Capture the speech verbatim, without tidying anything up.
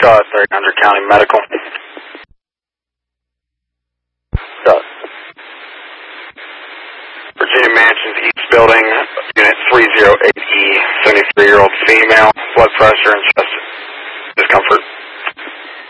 Shaw, thirty hundred County Medical. Uh, Virginia Mansions East Building, Unit three oh eight E, seventy-three-year-old female, blood pressure and chest discomfort.